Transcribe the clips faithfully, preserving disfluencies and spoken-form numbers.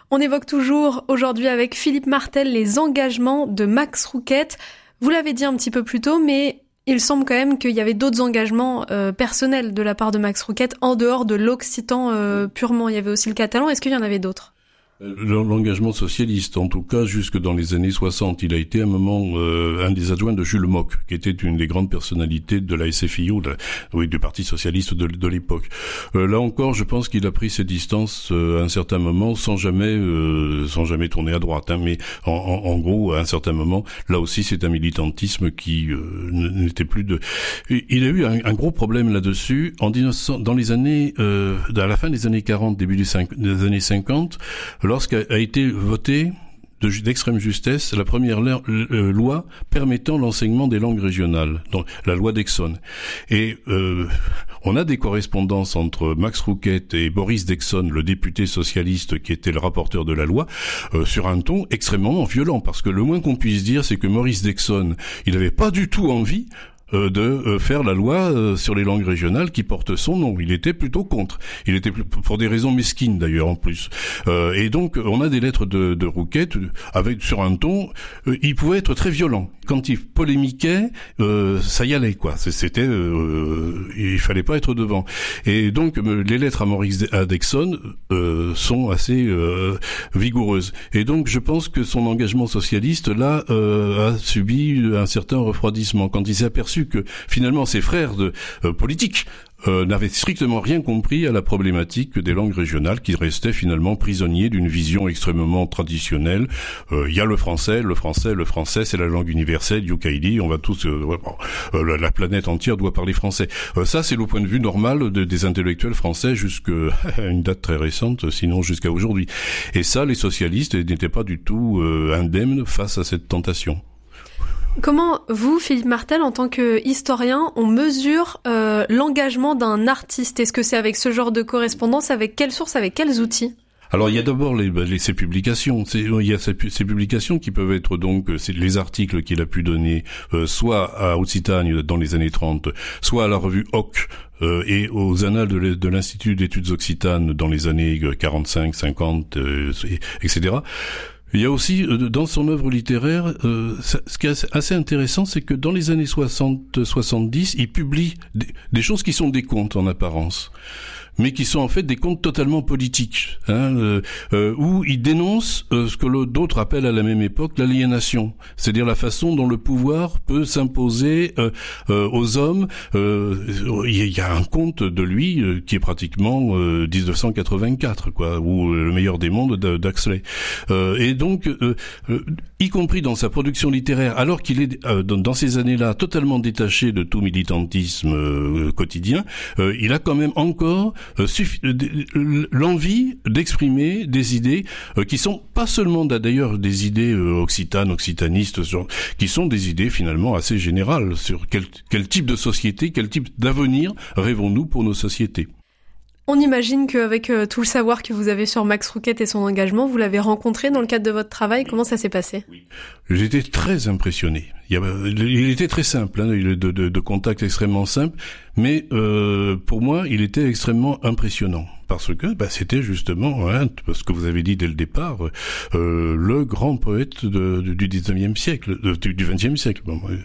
On évoque toujours aujourd'hui avec Philippe Martel les engagements de Max Rouquette. Vous l'avez dit un petit peu plus tôt, mais il semble quand même qu'il y avait d'autres engagements euh, personnels de la part de Max Rouquette en dehors de l'occitan euh, purement. Il y avait aussi le catalan. Est-ce qu'il y en avait d'autres ? L'engagement socialiste, en tout cas jusque dans les années soixante, il a été un moment euh, un des adjoints de Jules Mock, qui était une des grandes personnalités de la S F I O, de la, oui, du Parti socialiste de, de l'époque. Euh, là encore, je pense qu'il a pris ses distances euh, à un certain moment, sans jamais, euh, sans jamais tourner à droite. Hein, mais en, en, en gros, à un certain moment, là aussi, c'est un militantisme qui euh, n'était plus de. Il a eu un, un gros problème là-dessus en mille neuf cents, dans les années, euh, à la fin des années quarante, début des, cinq, des années cinquante. Lorsqu'a a été votée de, d'extrême justesse la première la, euh, loi permettant l'enseignement des langues régionales, donc la loi d'Exon. Et euh, on a des correspondances entre Max Rouquette et Boris d'Exon, le député socialiste qui était le rapporteur de la loi, euh, sur un ton extrêmement violent, parce que le moins qu'on puisse dire, c'est que Maurice d'Exon, il n'avait pas du tout envie Euh, de euh, faire la loi euh, sur les langues régionales qui porte son nom. Il était plutôt contre. Il était plus, pour des raisons mesquines d'ailleurs en plus. Euh, et donc on a des lettres de, de Rouquette avec sur un ton. Euh, il pouvait être très violent quand il polémiquait. Euh, ça y allait quoi. C'était, euh, il fallait pas être devant. Et donc euh, les lettres à Maurice Dexon euh, sont assez euh, vigoureuses. Et donc je pense que son engagement socialiste là euh, a subi un certain refroidissement quand il s'est aperçu que finalement ses frères de, euh, politiques euh, n'avaient strictement rien compris à la problématique des langues régionales, qui restaient finalement prisonniers d'une vision extrêmement traditionnelle. Il euh, y a le français, le français, le français, c'est la langue universelle, Yukaili, on va tous, euh, euh, la, la planète entière doit parler français. Euh, ça, c'est le point de vue normal de, des intellectuels français jusqu'à une date très récente, sinon jusqu'à aujourd'hui. Et ça, les socialistes n'étaient pas du tout euh, indemnes face à cette tentation. Comment, vous, Philippe Martel, en tant qu'historien, on mesure euh, l'engagement d'un artiste ? Est-ce que c'est avec ce genre de correspondance ? Avec quelles sources ? Avec quels outils ? Alors il y a d'abord les, les, ces publications. C'est, il y a ces, ces publications qui peuvent être donc c'est les articles qu'il a pu donner euh, soit à Occitanie dans les années trente, soit à la revue Hoc euh, et aux annales de, de l'Institut d'études occitanes dans les années quarante-cinq, cinquante, euh, et cetera. Il y a aussi, dans son œuvre littéraire, euh, ce qui est assez intéressant, c'est que dans les années soixante soixante-dix, il publie des, des choses qui sont des contes en apparence, mais qui sont en fait des contes totalement politiques, hein, euh, euh, où il dénonce euh, ce que le, d'autres appellent à la même époque l'aliénation, c'est-à-dire la façon dont le pouvoir peut s'imposer euh, euh, aux hommes. Euh, il y a un conte de lui euh, qui est pratiquement euh, dix-neuf cent quatre-vingt-quatre, quoi, ou Le meilleur des mondes d'Huxley. Euh, et donc, euh, euh, y compris dans sa production littéraire, alors qu'il est euh, dans, dans ces années-là totalement détaché de tout militantisme euh, quotidien, euh, il a quand même encore Euh, suffi- euh, l'envie d'exprimer des idées euh, qui sont pas seulement d'ailleurs des idées euh, occitanes, occitanistes, sur, qui sont des idées finalement assez générales sur quel, quel type de société, quel type d'avenir rêvons-nous pour nos sociétés. On imagine qu'avec euh, tout le savoir que vous avez sur Max Rouquette et son engagement, vous l'avez rencontré dans le cadre de votre travail. Comment ça s'est passé ? J'étais très impressionné. Il, y avait, il était très simple, hein, de, de, de contact extrêmement simple, mais euh, pour moi, il était extrêmement impressionnant. Parce que bah, c'était justement, hein, ce que vous avez dit dès le départ, euh, le grand poète de, de, du dix-neuvième siècle, de, du vingtième siècle.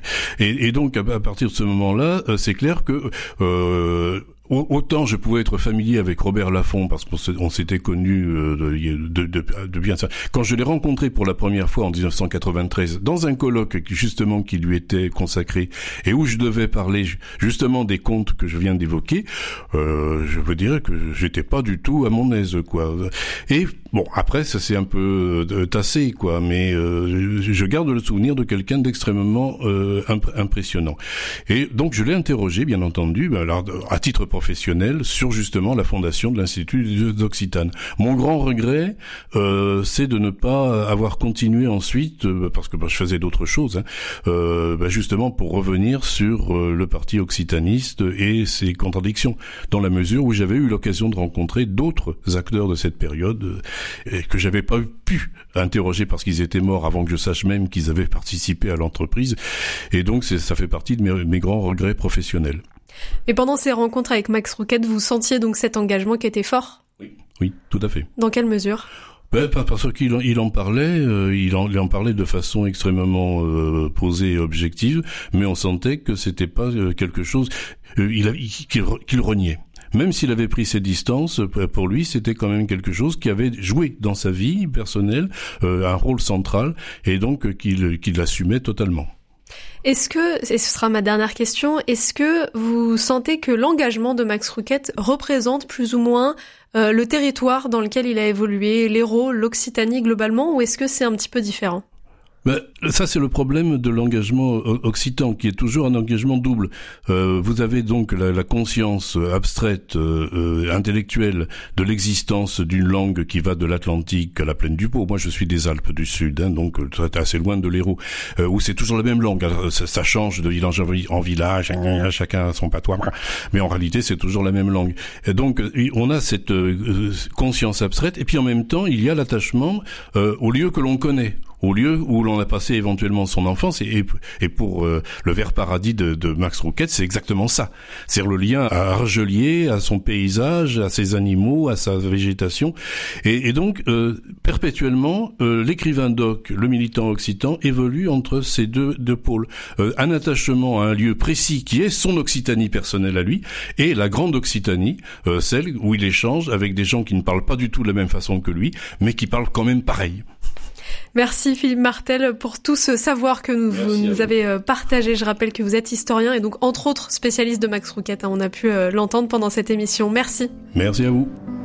Et, et donc, à, à partir de ce moment-là, c'est clair que... Euh, autant je pouvais être familier avec Robert Laffont parce qu'on s'était connus de, de, de, de bien ça. Quand je l'ai rencontré pour la première fois en dix-neuf cent quatre-vingt-treize dans un colloque justement qui lui était consacré et où je devais parler justement des contes que je viens d'évoquer, euh, je veux dire que j'étais pas du tout à mon aise, quoi. Et bon, après ça s'est un peu euh, tassé, quoi, mais euh, je garde le souvenir de quelqu'un d'extrêmement euh, imp- impressionnant. Et donc je l'ai interrogé, bien entendu, ben, alors, à titre professionnel, sur justement la fondation de l'Institut d'Occitane. Mon grand regret, euh, c'est de ne pas avoir continué ensuite, euh, parce que ben, je faisais d'autres choses, hein, euh, ben, justement pour revenir sur euh, le parti occitaniste et ses contradictions, dans la mesure où j'avais eu l'occasion de rencontrer d'autres acteurs de cette période euh, et que j'avais pas pu interroger parce qu'ils étaient morts avant que je sache même qu'ils avaient participé à l'entreprise. Et donc c'est, ça fait partie de mes, mes grands regrets professionnels. Et pendant ces rencontres avec Max Rouquette, vous sentiez donc cet engagement qui était fort ? Oui, oui, tout à fait. Dans quelle mesure ? Ben, parce qu'il il en parlait, euh, il, en, il en parlait de façon extrêmement euh, posée et objective, mais on sentait que c'était pas euh, quelque chose euh, il a, qu'il, qu'il reniait. Même s'il avait pris ses distances, pour lui, c'était quand même quelque chose qui avait joué dans sa vie personnelle, euh, un rôle central, et donc euh, qu'il, qu'il assumait totalement. Est-ce que, et ce sera ma dernière question, est-ce que vous sentez que l'engagement de Max Rouquette représente plus ou moins euh, le territoire dans lequel il a évolué, l'Hérault, l'Occitanie globalement, ou est-ce que c'est un petit peu différent ? Ben, ça, c'est le problème de l'engagement occitan, qui est toujours un engagement double. Euh, vous avez donc la, la conscience abstraite, euh, euh, intellectuelle de l'existence d'une langue qui va de l'Atlantique à la plaine du Pô. Moi, je suis des Alpes du Sud, hein, donc c'est assez loin de l'Hérault, euh, où c'est toujours la même langue. Alors, ça, ça change de village en village, chacun a son patois, mais en réalité, c'est toujours la même langue. Et donc, on a cette euh, conscience abstraite, et puis en même temps, il y a l'attachement euh, au lieu que l'on connaît, au lieu où l'on a passé éventuellement son enfance, et, et pour euh, le Vert Paradis de, de Max Rouquette, c'est exactement ça. C'est le lien à Argelier, à son paysage, à ses animaux, à sa végétation, et, et donc euh, perpétuellement, euh, l'écrivain d'Oc, le militant occitan, évolue entre ces deux, deux pôles. Euh, un attachement à un lieu précis qui est son Occitanie personnelle à lui, et la grande Occitanie, euh, celle où il échange avec des gens qui ne parlent pas du tout de la même façon que lui, mais qui parlent quand même pareil. Merci Philippe Martel pour tout ce savoir que nous, vous nous avez partagé. Je rappelle que vous êtes historien et donc entre autres spécialiste de Max Rouquette. On a pu l'entendre pendant cette émission. Merci. Merci à vous.